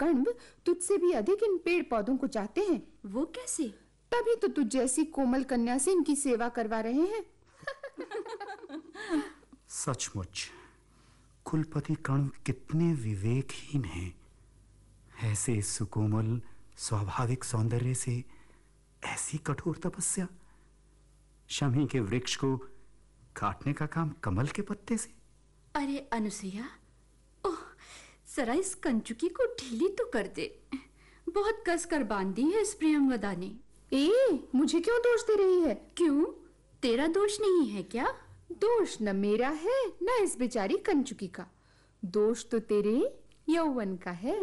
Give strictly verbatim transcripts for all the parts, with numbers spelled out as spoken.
कण्व तुझसे भी अधिक इन पेड़ पौधों को चाहते हैं। वो कैसे? तभी तो तुझ जैसी कोमल कन्या से इनकी सेवा करवा रहे हैं। सचमुच कुलपति कण्व कितने विवेकहीन हैं। ऐसे सुकोमल स्वाभाविक सौंदर्य से ऐसी कठोर तपस्या। शमी के वृक्ष को काटने का काम कमल के पत्ते से। अरे अनुसुईया, ओह, जरा इस कंचुकी को ढीली तो कर दे। बहुत कस कर बांध दी है इस प्रियंवदा ने। ए, मुझे क्यों दोष दे रही है? क्यों, तेरा दोष नहीं है क्या? दोष न मेरा है न इस बेचारी कंचुकी का। दोष तो तेरे यौवन का है।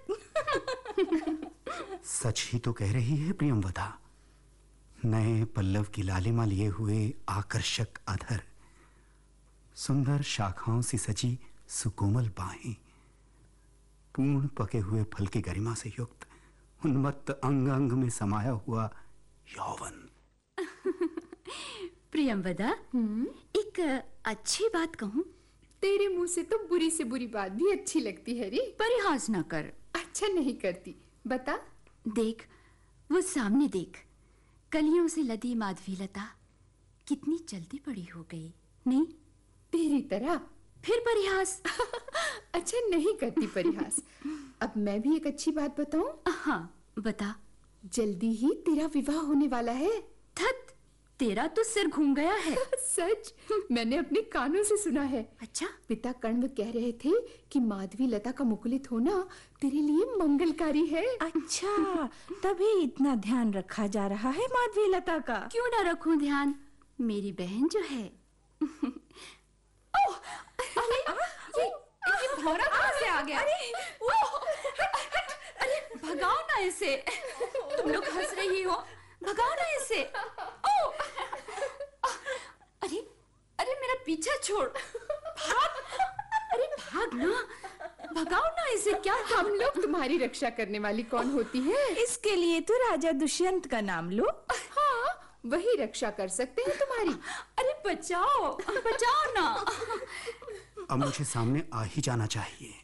सच ही तो कह रही है प्रियंवदा। नए पल्लव की लालिमा लिए हुए आकर्षक अधर, सुंदर शाखाओं से सजी सुकोमल बाहें, पूर्ण पके हुए फल की गरिमा से युक्त उन्मत्त अंग अंग में समाया हुआ यौवन। प्रियंवदा, एक अच्छी बात कहूं? तेरे मुंह से तो बुरी से बुरी बात भी अच्छी लगती है रे। परिहास ना कर। अच्छा नहीं करती, बता। देख, वो सामने देख, कलियों से लदी माधवीलता कितनी जल्दी बड़ी हो गई। नहीं, तेरी तरह। फिर परिहास? अच्छा नहीं करती परिहास। अब मैं भी एक अच्छी बात बताऊं? हाँ, बता। जल्दी ही तेरा विवाह होने वाला है। थत, तेरा तो सिर घूम गया है। सच, मैंने अपने कानों से सुना है। अच्छा? पिता कण्व कह रहे थे कि माधवीलता का मुकुलित होना तेरे लिए मंगलकारी है। अच्छा, तभी इतना ध्यान रखा जा रहा है माधवीलता का। क्यों ना रखूं ध्यान, मेरी बहन जो है। ओह, अरे, ये, ये भौरा कहाँ से आ गया? अरे, अरे, भगाओ ना इसे। तुम लोग हंस रही हो, भगाओ ना इसे। अरे, अरे मेरा पीछा छोड़, भाग। अरे भाग ना, भगाओ ना इसे। क्या हम लोग तुम्हारी रक्षा करने वाली कौन होती है? इसके लिए तो राजा दुष्यंत का नाम लो। हाँ, वही रक्षा कर सकते हैं तुम्हारी। अरे बचाओ, बचाओ ना। अब मुझे सामने आ ही जाना चाहिए।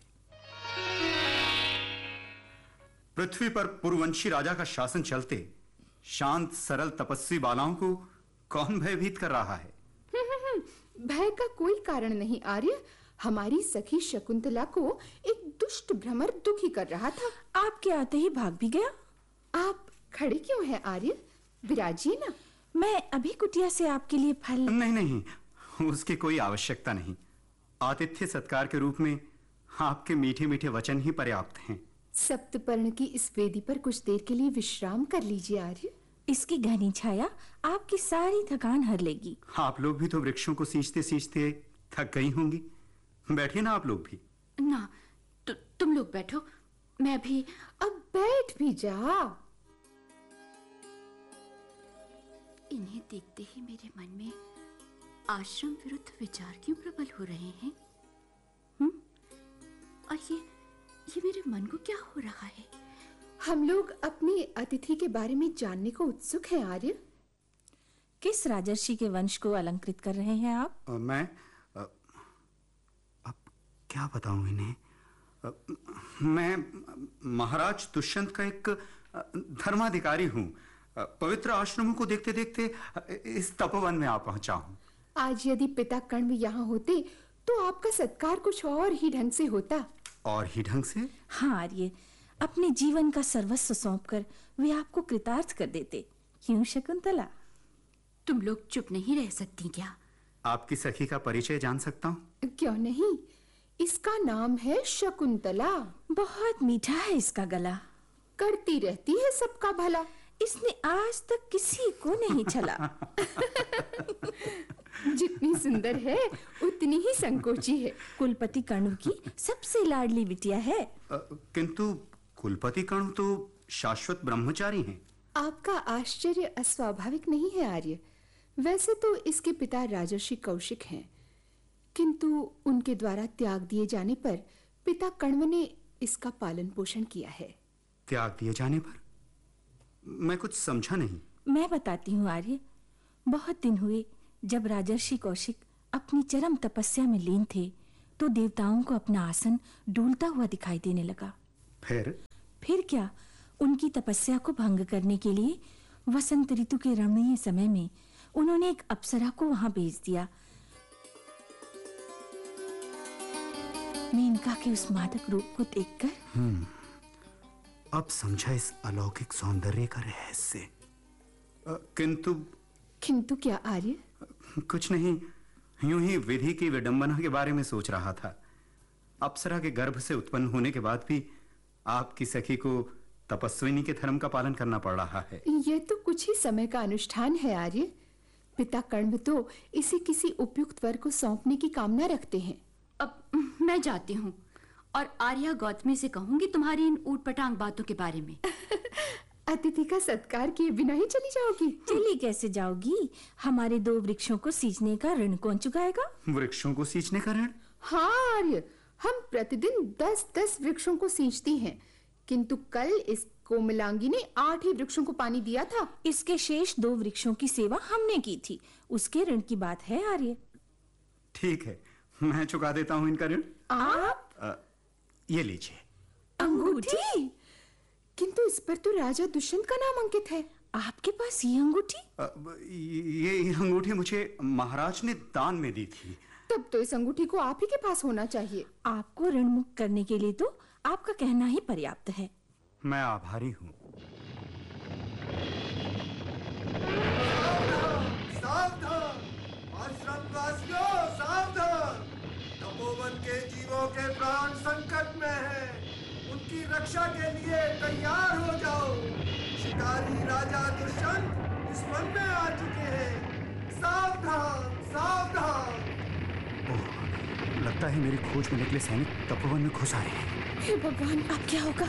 पृथ्वी पर पूर्ववंशी राजा का शासन चलते शांत सरल तपस्वी बालाओं को कौन भयभीत कर रहा है? भय का कोई कारण नहीं आर्य। हमारी सखी शकुंतला को एक दुष्ट भ्रमर दुखी कर रहा था। आपके आते ही भाग भी गया। आप खड़े क्यों हैं आर्य? विराजिए ना। मैं अभी कुटिया से आपके लिए फल। नहीं नहीं, उसकी कोई आवश्यकता नहीं। आतिथ्य सत्कार के रूप में आपके मीठे मीठे वचन ही पर्याप्त हैं। सप्तपर्ण की इस वेदी पर कुछ देर के लिए विश्राम कर लीजिए आर्य। इसकी घनी छाया आपकी सारी थकान हर लेगी। आप लोग भी तो वृक्षों को सींचते सींचते थक गई होंगी। बैठिए ना आप लोग भी। ना, तु, तुम लोग बैठो, मैं भी। अब बैठ भी जा। इन्हें देखते ही मेरे मन में आश्रम विरुद्ध विचार क्यों प्रबल हो रहे हैं? हम्म? और ये ये मेरे मन को क्या हो रहा है? हम लोग अपनी अतिथि के बारे में जानने को उत्सुक हैं आर्य। किस राजर्षि के वंश को अलंकृत कर रहे हैं आप? आ, मैं आ, अब क्या बताऊं इन्हें? आ, मैं महाराज दुष्यंत का एक धर्माधिकारी हूं। पवित्र आश्रमों को देखते देखते इस तपोवन में आ पहुंचा हूं। आज यदि पिता कण्व यहाँ होते तो आपका सत्कार कुछ और ही ढंग से होता। और ही ढंग से? हाँ आर्य, अपने जीवन का सर्वस्व सौंपकर वे आपको कृतार्थ कर देते। क्यों शकुंतला? तुम लोग चुप नहीं रह सकती क्या? आपकी सखी का परिचय जान सकता हूँ? क्यों नहीं, इसका नाम है शकुंतला। बहुत मीठा है इसका गला। करती रहती है सबका भला। इसने आज तक किसी को नहीं छला। जितनी सुंदर है उतनी ही संकोची है। कुलपति कण्व की सबसे लाडली बिटिया है। आ, किंतु कुलपति कण्व तो शाश्वत ब्रह्मचारी हैं। आपका आश्चर्य अस्वाभाविक नहीं है आर्य। वैसे तो इसके पिता राजर्षि कौशिक हैं, किंतु उनके द्वारा त्याग दिए जाने पर पिता कण्व ने इसका पालन पोषण किया है। त्याग दिए जाने पर? मैं कुछ समझा नहीं। मैं बताती हूँ आर्य। बहुत दिन हुए जब राजर्षि कौशिक अपनी चरम तपस्या में लीन थे तो देवताओं को अपना आसन डोलता हुआ दिखाई देने लगा। फिर? फिर क्या, उनकी तपस्या को भंग करने के लिए वसंत ऋतु के रमणीय समय में उन्होंने एक अप्सरा को वहां भेज दिया। मेनका के उस मादक रूप को देखकर हम्म अब समझा इस अलौकिक सौंदर्य का रहस्य। अ, किंतु किंतु क्या आर्य? कुछ नहीं, यूं ही विधि की विडंबना के बारे में सोच रहा था। अप्सरा के गर्भ से उत्पन्न होने के बाद भी आपकी सखी को तपस्विनी के धर्म का पालन करना पड़ रहा है। यह तो कुछ ही समय का अनुष्ठान है आर्य। पिता कण्व तो इसे किसी उपयुक्त वर को सौंपने की कामना रखते हैं। अब मैं जाती हूँ और आर्या गौतमी से कहूंगी तुम्हारी इन ऊटपटांग बातों के बारे में। अतिथि का सत्कार किए बिना ही चली जाओगी? चली कैसे जाओगी? हमारे दो वृक्षों को सींचने का ऋण कौन चुकाएगा? वृक्षों को सींचने का ऋण? हाँ आर्य, हम प्रतिदिन दस दस वृक्षों को सींचती हैं, किंतु कल इस कोमलांगी ने आठ ही वृक्षों को पानी दिया था। इसके शेष दो वृक्षों की सेवा हमने की थी, उसके ऋण की बात है आर्य। ठीक है, मैं चुका देता हूं इनका ऋण। आप? अ, ये लीजिए। अंगूठी? किंतु इस पर तो राजा दुष्यंत का नाम अंकित है। आपके पास ये अंगूठी? अ, ये ये अंगूठी मुझे महाराज ने दान में दी थी। तब तो इस अंगूठी को आप ही के पास होना चाहिए। आपको ऋण मुक्त करने के लिए तो आपका कहना ही पर्याप्त है। मैं आभारी हूँ। सावधान! आश्रमवासियों, सावधान! तपोवन के जीवों के प्राण संकट में हैं। उनकी रक्षा के लिए तैयार हो जाओ। शिकारी राजा दुष्यंत इस वन में आ चुके हैं। सावधान, सावधान! ओह, लगता है मेरी खोज में निकले सैनिक तपोवन में घुस आए हैं। हे भगवान, अब क्या होगा?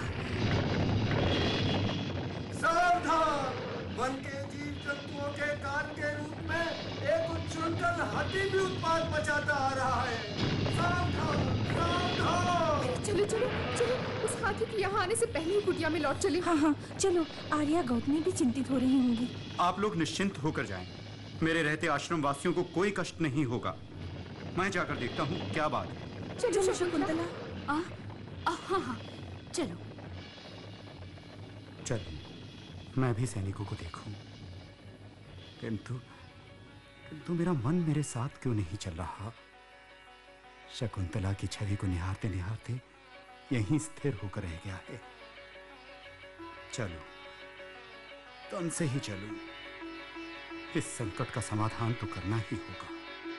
सावधान! वन के जीव जंतुओं के कान के रूप में एक उच्छृंखल हाथी भी उत्पात मचाता आ रहा है। सावधान, सावधान! चलो चलो चलो, उस हाथी के यहाँ आने से पहले ही कुटिया में लौट चले। हाँ हाँ चलो, आर्या गौतमी भी चिंतित हो रही होंगी। आप लोग निश्चिंत होकर जाएं। मेरे रहते आश्रम वासियों को कोई कष्ट नहीं होगा। मैं जाकर देखता हूँ क्या बात है। चलो शकुंतला। आ, आ, हाँ हाँ चलो। चलो, मैं भी सैनिकों को देखूं। किंतु किंतु मेरा मन मेरे साथ क्यों नहीं चल रहा? शकुंतला की छवि को निहारते निहारते यहीं स्थिर होकर रह गया है। चलो, तन से ही चलूं। इस संकट का समाधान तो करना ही होगा।